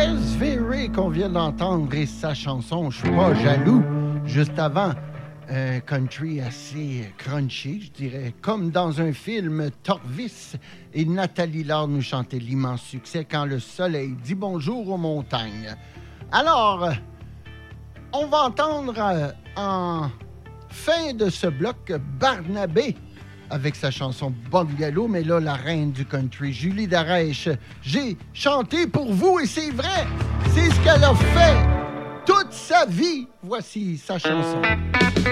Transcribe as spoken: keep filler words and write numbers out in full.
Ferré qu'on vient d'entendre et sa chanson « Je suis pas jaloux ». Juste avant, un country assez crunchy, je dirais, comme dans un film Torvis. Et Nathalie Lard nous chantait l'immense succès « Quand le soleil dit bonjour aux montagnes ». Alors, on va entendre euh, en fin de ce bloc Barnabé avec sa chanson Bungalow, mais là, la reine du country, Julie Darèche, j'ai chanté pour vous et c'est vrai, c'est ce qu'elle a fait toute sa vie. Voici sa chanson.